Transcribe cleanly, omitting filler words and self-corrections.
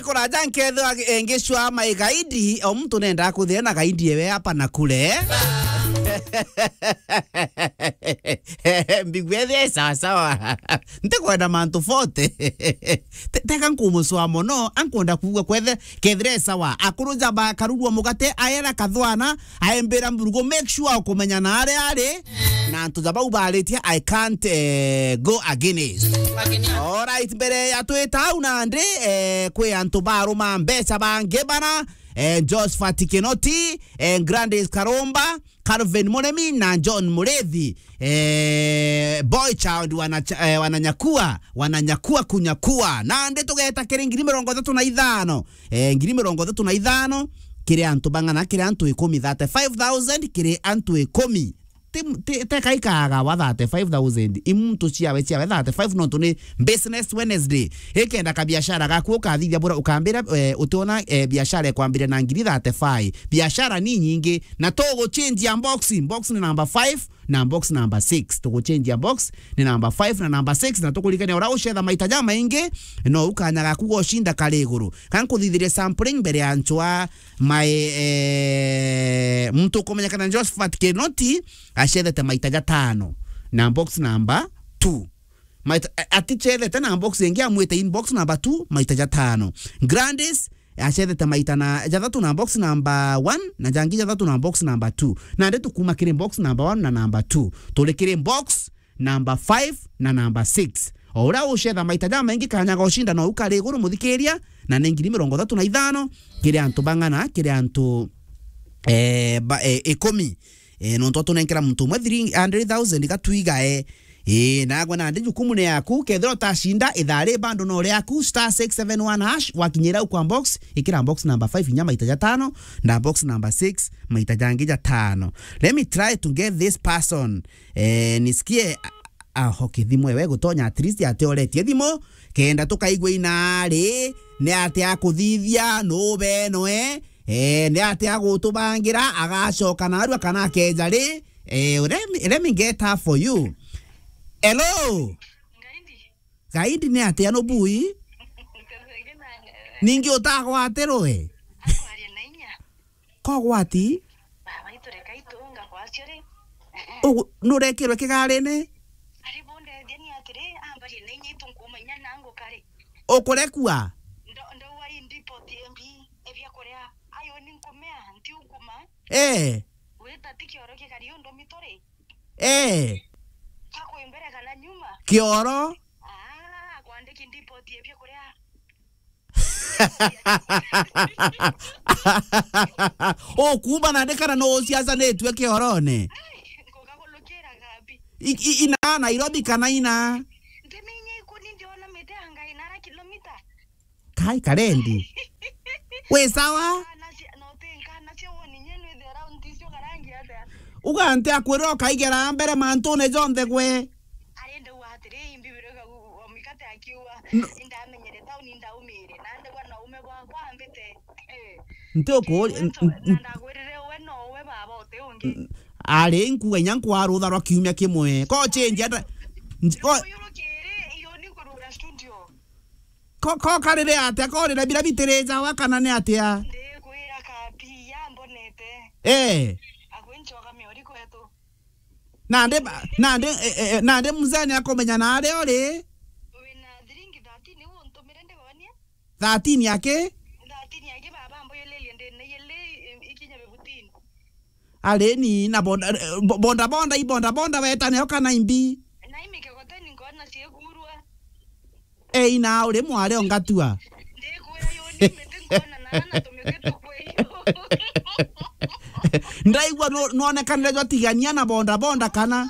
kora janketho engeshwa mai gaidi o mtu nenda kuthia na gaidi ewe hapa na kule mbigwethe sawa ntekwenda mantu fote teka nkumuswa mono ankonda kuwa kwethe kethre sawa akuruja ba karurwa mugate ayera kathwana aembera mburugo make sure ukomenya na are na ntuzaba ubaletia I can't go against. Alright, mbere ya tweta unande kwe antu baruma mbesa bange bana Josephat Kinoti, Grandes Karomba, Calvin Moremi na John Murethi. Boy child wananyakua kunyakua. Na nde tugeta kere ngiri 35. Ngiri 35 kire antu bangana kire antu 10 35,000 kire antu 10. Teka ikaga wa 35,000 imuntu ciawe 35 nonto ni business Wednesday ekenda ka biashara gaku ukathithia bora ukambira utona biashara kwambira na ngiri 35 biashara ni nyingi na togo change ya box ni number 5 na box number 6 togo change ya box ni number 5 na number 6 na tokulikania ora ushedha maitaja maingi no ukanyaga kugoshinda kaleguru kankuthithire sampling mbere ya nchwa my mtu komenya kana Josephat Kinoti ashedete maitaja 5 na box number 2 atichedete na box yengi amwete inbox number 2 maitaja 5 Grandes ashedete maitana jathatu na box number 1 na jangi jathatu na box number 2 na ndetu kuma kire box number 1 na number 2 tulekire box number 5 na number 6 ora ushedha maitaja mengi kanyaga ushinda no ukareguru muthikiria na nengiri 35 kire antu bangana kire antu 10 no ntoto nenkera muntu mwe 300,000 gatuiga na gwana ndi jukumu ne yaku kethero tashinda ithare bando no yaku *671# wakinyira kwa box ikira box number 5 nyama itaja 5 na box number 6 maitaja ngija 5. Let me try to get this person nisikie hoke thimo ewe gutonya at least ateoretie thimo kenda tukaigwe inari ne ate akuthithia no beno ne ate agutubangira agacoka narua kana kenjari let me get her for you. Hello gaidi ne ate ano bui ningi utagwatero we kogwati baba itureka itunga kwacire nurekirwe kigarene ari bonde deni atire ambari nenye tunkumenya nango kare okurekua ndo wa indipo tembi evya korea ayo ninkumea nti ukuma weta tikioroke kari ndo mitore kako imbere kana nyuma kioro kwandiki ndipo evya korea kumba na ndekana no siasa netwe kiorone ngokagolokera gapi ina Nairobi kana ina ndemenye ikuni ndiona metanga inara kilomita kai karendi we sawa ugante akwiro kaigera mbere mantune jonde gwe arende watire imbibirega omikate akiwa indamenyere tauni ndaumire nande kwa naume kwa ambete ntoko ndagwerere we no we baba ote onge ale nkuwe nyanku arutha rwa kiumia kimwe ko change ata ko yurokere iyo ni kurura studio ko karire ate ko rira bira bitereja wakana ne atia ndekwira kapi yambonete akwenchoka miori kwetu nande muzani akomenya na ale ore wina drinki 13 wonto mirende wonia 13 yake baba mboyelele ndene yele ikinya bebutini ale ni na bonda wetane okana imbi na imike goteni ngona ciegurwa ina ure mware ongatua ndekwira yoni mete ngona na tumeketu kweyo ndaigwa no nekanire jwa tigania na bonda kana